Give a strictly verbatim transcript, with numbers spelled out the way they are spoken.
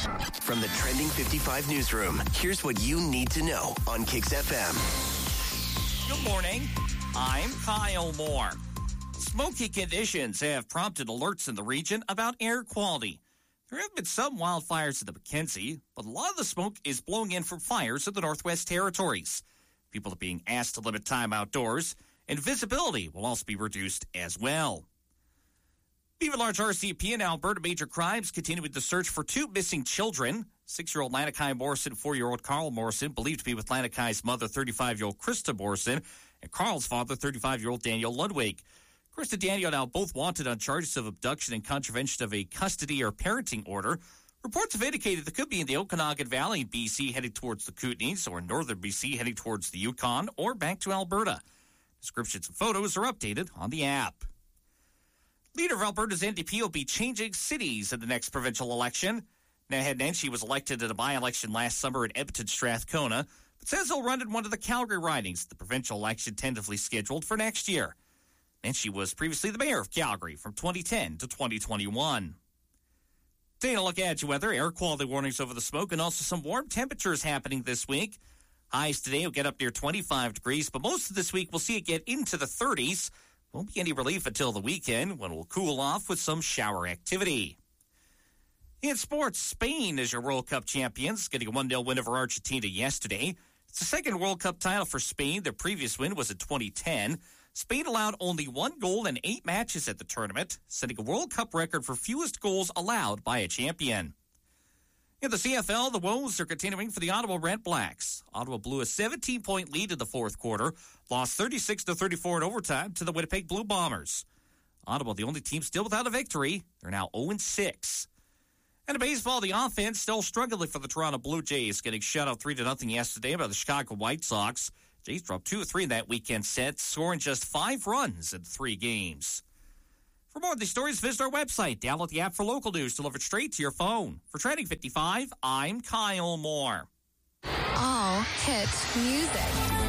From the Trending fifty-five newsroom, here's what you need to know on Kix F M. Good morning. I'm Kyle Moore. Smoky conditions have prompted alerts in the region about air quality. There have been some wildfires in the McKenzie, but a lot of the smoke is blowing in from fires in the Northwest Territories. People are being asked to limit time outdoors, and visibility will also be reduced as well. Beaver Large R C P and Alberta Major Crimes continuing the search for two missing children. Six-year-old Lanakai Morrison, four-year-old Carl Morrison, believed to be with Lanakai's mother, thirty-five-year-old Krista Morrison, and Carl's father, thirty-five-year-old Daniel Ludwig. Krista and Daniel now both wanted on charges of abduction and contravention of a custody or parenting order. Reports have indicated they could be in the Okanagan Valley in B C heading towards the Kootenays, or in northern B C heading towards the Yukon, or back to Alberta. Descriptions and photos are updated on the app. Leader of Alberta's N D P will be changing cities in the next provincial election. Nahad Nenshi was elected in a by-election last summer in Edmonton Strathcona, but says he'll run in one of the Calgary ridings, the provincial election tentatively scheduled for next year. Nenshi was previously the mayor of Calgary from twenty ten to twenty twenty-one. Taking a look at your weather, air quality warnings over the smoke, and also some warm temperatures happening this week. Highs today will get up near twenty-five degrees, but most of this week we'll see it get into the thirties. Won't be any relief until the weekend, when we'll cool off with some shower activity. In sports, Spain is your World Cup champions, getting a one nil win over Argentina yesterday. It's the second World Cup title for Spain. Their previous win was in twenty ten. Spain allowed only one goal in eight matches at the tournament, setting a World Cup record for fewest goals allowed by a champion. In the C F L, the woes are continuing for the Ottawa Red Blacks. Ottawa blew a seventeen-point lead in the fourth quarter, lost thirty-six to thirty-four in overtime to the Winnipeg Blue Bombers. Ottawa, the only team still without a victory. They're now oh and six. And in baseball, the offense still struggling for the Toronto Blue Jays, getting shut out three to nothing yesterday by the Chicago White Sox. Jays dropped two or three in that weekend set, scoring just five runs in three games. For more of these stories, visit our website. Download the app for local news delivered straight to your phone. For Trending fifty-five, I'm Kyle Moore. All hit music.